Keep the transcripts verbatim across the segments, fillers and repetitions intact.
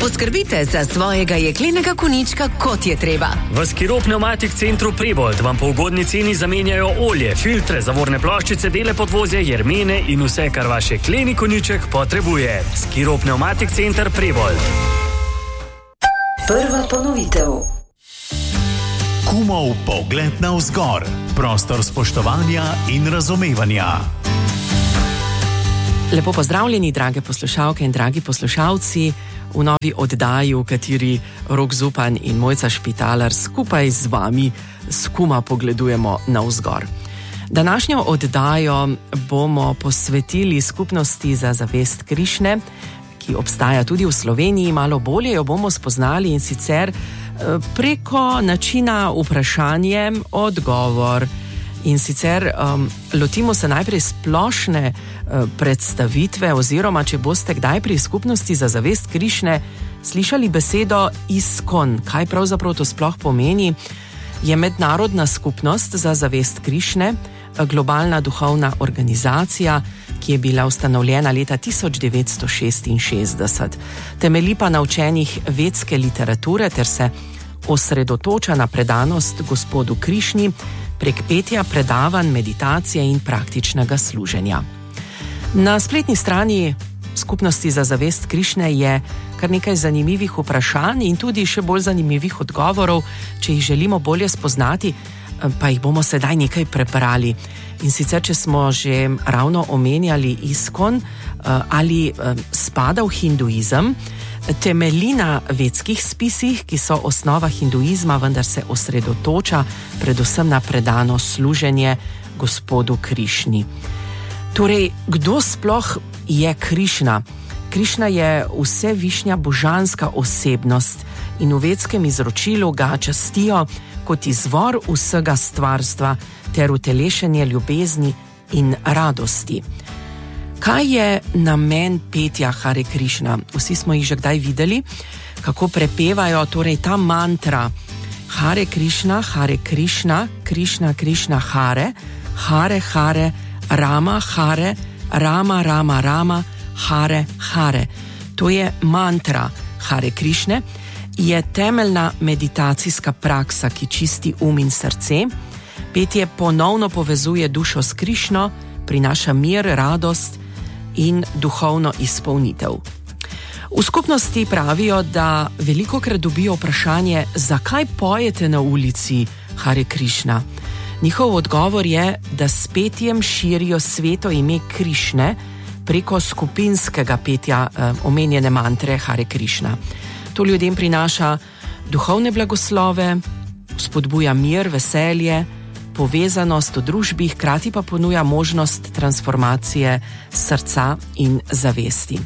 Poskrbite za svojega jeklenega konjička, kot je treba. V Skiro Pneumatik Centru Prebold vam po ugodni ceni zamenjajo olje, filtre, zavorne ploščice, dele podvozja, jermene in vse, kar vaš jekleni konjiček potrebuje. Skiro Pneumatik Center Prebold. Prva ponovitev. Kumov pogled navzgor. Prostor spoštovanja in razumevanja. Lepo pozdravljeni, drage poslušalke in dragi poslušalci, v novi oddaji, v kateri Rok Zupan in Mojca Špitaler skupaj z vami s Kuma pogledujemo navzgor. Današnjo oddajo bomo posvetili skupnosti za zavest Krišne, ki obstaja tudi v Sloveniji. Malo bolje jo bomo spoznali, in sicer preko načina vprašanje odgovor. In sicer um, lotimo se najprej splošne uh, predstavitve, oziroma če boste kdaj pri skupnosti za zavest Krišne slišali besedo ISKCON, kaj pravzaprav to sploh pomeni, je mednarodna skupnost za zavest Krišne, globalna duhovna organizacija, ki je bila ustanovljena leta tisoč devetsto šestinšestdeset. Temelji pa na učenjih vedske literature ter se osredotoča na predanost Gospodu Krišni prek petja, predavanj, meditacije in praktičnega služenja. Na spletni strani skupnosti za zavest Krišne je kar nekaj zanimivih vprašanj in tudi še bolj zanimivih odgovorov. Če jih želimo bolje spoznati, pa jih bomo sedaj nekaj prebrali. In sicer, če smo že ravno omenjali ISKCON, ali spada v hinduizem, temelji na vedskih spisih, ki so osnova hinduizma, vendar se osredotoča predvsem na predano služenje Gospodu Krišni. Torej, kdo sploh je Krišna? Krišna je vsevišnja božanska osebnost in v vedskem izročilu ga častijo kot izvor vsega stvarstva ter utelešenje ljubezni in radosti. Kaj je namen petja Hare Krišna? Vsi smo jih že kdaj videli, kako prepevajo, torej ta mantra Hare Krišna, Hare Krišna, Krišna, Krišna, Hare, Hare, Hare, Rama, Hare, Rama, Rama, Rama, Hare, Hare. To je mantra Hare Krišne, je temeljna meditacijska praksa, ki čisti um in srce. Petje ponovno povezuje dušo s Krišno, prinaša mir, radost in duhovno izpolnitev. V skupnosti pravijo, da velikokrat dobijo vprašanje, zakaj pojete na ulici Hare Krišna. Njihov odgovor je, da s petjem širijo sveto ime Krišne preko skupinskega petja eh, omenjene mantre Hare Krišna. To ljudem prinaša duhovne blagoslove, spodbuja mir, veselje, povezanost v družbi, hkrati pa ponuja možnost transformacije srca in zavesti.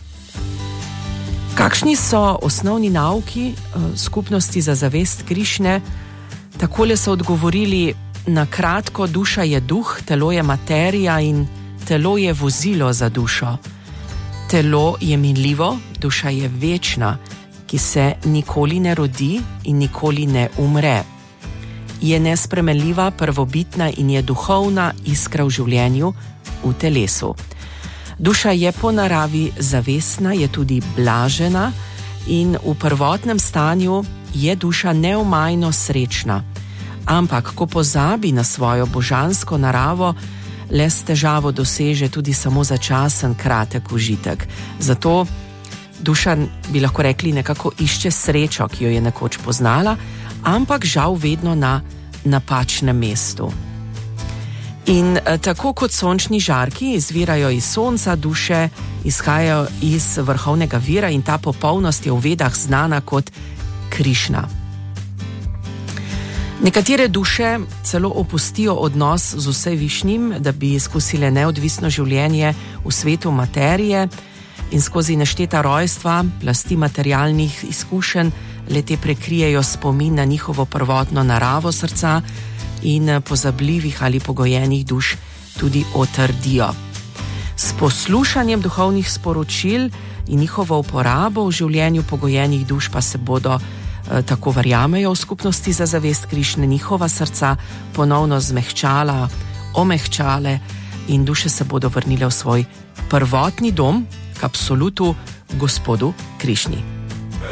Kakšni so osnovni nauki skupnosti za zavest Krišne? Takole so odgovorili na kratko: duša je duh, telo je materija in telo je vozilo za dušo. Telo je minljivo, duša je večna, ki se nikoli ne rodi in nikoli ne umre. Je nespremenljiva, prvobitna in je duhovna iskra v življenju, v telesu. Duša je po naravi zavestna, je tudi blažena in v prvotnem stanju je duša neomajno srečna. Ampak, ko pozabi na svojo božansko naravo, le s težavo doseže tudi samo začasen kratek užitek. Zato duša, bi lahko rekli, nekako išče srečo, ki jo je nekoč poznala, ampak žal vedno na napačnem mestu. In tako kot sončni žarki izvirajo iz sonca, duše izhajajo iz vrhovnega vira in ta popolnost je v vedah znana kot Krišna. Nekatere duše celo opustijo odnos z vsevišnjim, da bi izkusile neodvisno življenje v svetu materije in skozi nešteta rojstva, plasti materialnih izkušenj, le-te prekrijejo spomin na njihovo prvotno naravo srca in pozabljivih ali pogojenih duš tudi otrdijo. S poslušanjem duhovnih sporočil in njihovo uporabo v življenju pogojenih duš pa se bodo, tako verjamejo v skupnosti za zavest Krišne, njihova srca ponovno zmehčala, omehčale in duše se bodo vrnile v svoj prvotni dom, k absolutu Gospodu Krišni.